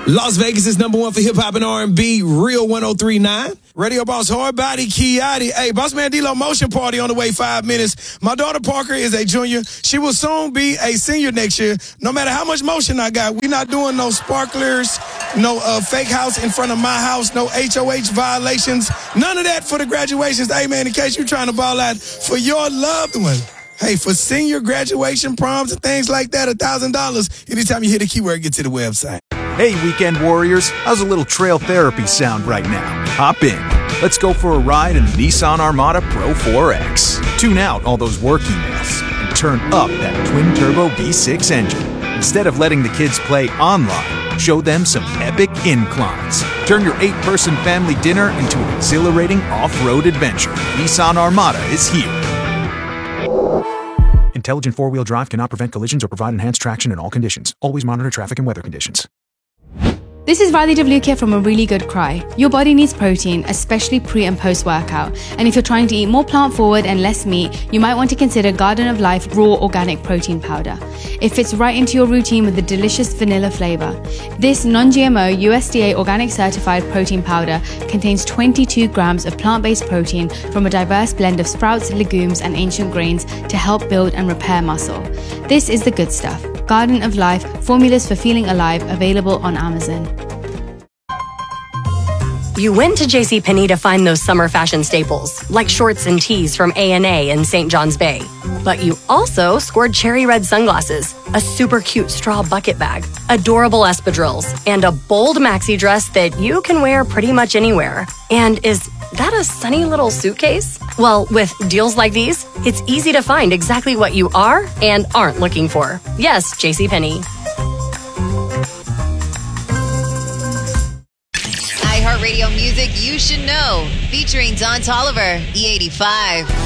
Las Vegas is number one for hip-hop and R&B, Real 103.9. Radio Boss Hard Body Kiati. Hey, Boss Man D-Lo Motion Party on the way 5 minutes. My daughter Parker is a junior. She will soon be a senior next year. No matter how much motion I got, we're not doing no sparklers, no fake house in front of my house, no HOH violations. None of that for the graduations. Hey, man, in case you're trying to ball out for your loved one. Hey, for senior graduation proms and things like that, $1,000 anytime you hit the keyword, get to the website. Hey, weekend warriors, how's a little trail therapy sound right now? Hop in. Let's go for a ride in the Nissan Armada Pro 4X. Tune out all those work emails and turn up that twin-turbo V6 engine. Instead of letting the kids play online, show them some epic inclines. Turn your 8-person family dinner into an exhilarating off-road adventure. Nissan Armada is here. Intelligent four-wheel drive cannot prevent collisions or provide enhanced traction in all conditions. Always monitor traffic and weather conditions. This is Riley W. here from A Really Good Cry. Your body needs protein, especially pre and post workout. And if you're trying to eat more plant forward and less meat, you might want to consider Garden of Life Raw Organic Protein Powder. It fits right into your routine with the delicious vanilla flavor. This non-GMO USDA organic certified protein powder contains 22 grams of plant-based protein from a diverse blend of sprouts, legumes, and ancient grains to help build and repair muscle. This is the good stuff. Garden of Life, formulas for feeling alive, available on Amazon. You went to JCPenney to find those summer fashion staples, like shorts and tees from A&A in St. John's Bay. But you also scored cherry red sunglasses, a super cute straw bucket bag, adorable espadrilles, and a bold maxi dress that you can wear pretty much anywhere. And is that a sunny little suitcase? Well, with deals like these, it's easy to find exactly what you are and aren't looking for. Yes, JCPenney. iHeartRadio music you should know, featuring Don Toliver, E85.